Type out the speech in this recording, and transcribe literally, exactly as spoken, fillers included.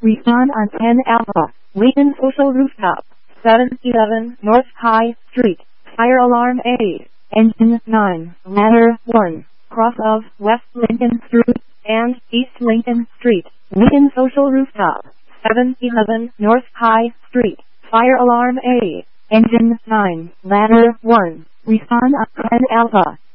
Respond on ten Alpha, Lincoln Social Rooftop, seven eleven North High Street, Fire Alarm eight, Engine nine, Ladder one, cross of West Lincoln Street and East Lincoln Street, Lincoln Social Rooftop, seven eleven North High Street, Fire Alarm eight, Engine nine, Ladder one, Respond on ten Alpha.